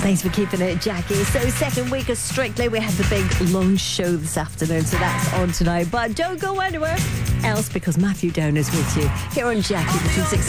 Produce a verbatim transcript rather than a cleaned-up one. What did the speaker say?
Thanks for keeping it, Jackie. So second week of Strictly, we had the big launch show this afternoon, so that's on tonight. But don't go anywhere else because Matthew Down is with you here on Jackie between six